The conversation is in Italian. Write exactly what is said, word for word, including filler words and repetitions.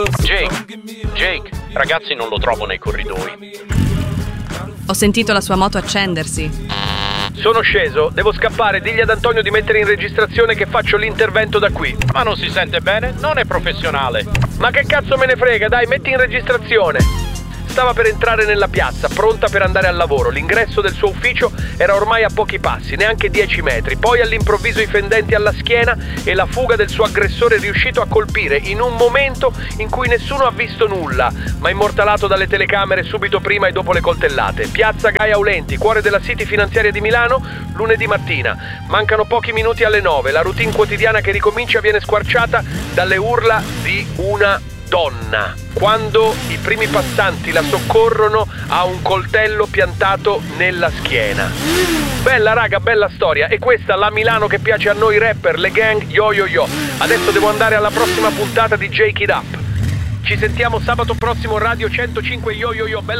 Jake, Jake, ragazzi, non lo trovo nei corridoi. Ho sentito la sua moto accendersi. Sono sceso, devo scappare, digli ad Antonio di mettere in registrazione che faccio l'intervento da qui. Ma non si sente bene? Non è professionale. Ma che cazzo me ne frega, dai, metti in registrazione. Stava per entrare nella piazza, pronta per andare al lavoro. L'ingresso del suo ufficio era ormai a pochi passi, neanche dieci metri. Poi all'improvviso i fendenti alla schiena e la fuga del suo aggressore riuscito a colpire in un momento in cui nessuno ha visto nulla, ma immortalato dalle telecamere subito prima e dopo le coltellate. Piazza Gaia Aulenti, cuore della City finanziaria di Milano, lunedì mattina. Mancano pochi minuti alle nove. La routine quotidiana che ricomincia viene squarciata dalle urla di una donna. Quando i primi passanti la soccorrono, ha un coltello piantato nella schiena. Bella raga, bella storia. E questa la Milano che piace a noi rapper, le gang, yo yo yo. Adesso devo andare alla prossima puntata di Jake It Up. Ci sentiamo sabato prossimo, Radio centocinque, yo yo yo. Bella